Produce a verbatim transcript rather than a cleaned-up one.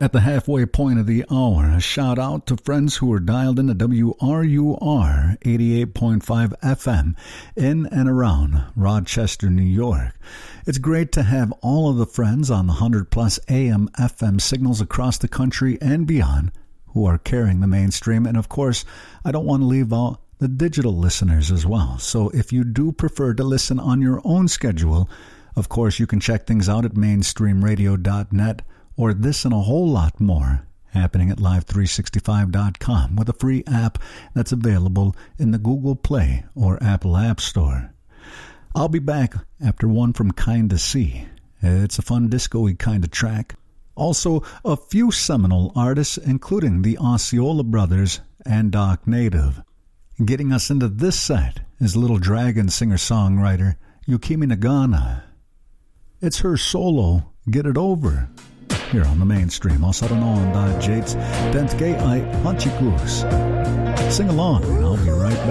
At the halfway point of the hour, a shout out to friends who are dialed into W R U R eighty-eight point five F M in and around Rochester, New York. It's great to have all of the friends on the one hundred plus A M F M signals across the country and beyond who are carrying the mainstream. And of course, I don't want to leave out the digital listeners as well. So if you do prefer to listen on your own schedule, of course, you can check things out at mainstream radio dot net. Or this and a whole lot more happening at live three sixty-five dot com with a free app that's available in the Google Play or Apple App Store. I'll be back after one from Kinda See. It's a fun disco-y kind of track. Also, a few seminal artists, including the Osceola Brothers and Doc Native. Getting us into this set is Little Dragon singer-songwriter Yukimi Nagana. It's her solo, Get It Over, here on the mainstream. Also, don't know on Jade's Dentke I Hunchikus. Sing along, and I'll be right back.